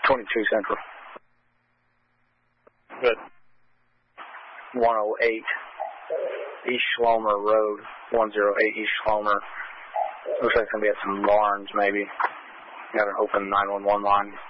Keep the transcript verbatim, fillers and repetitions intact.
twenty-two Central. Good. one oh eight East Schlomer Road, one oh eight East Schlomer. Looks like it's going to be at some barns, maybe. Got an open nine one one line.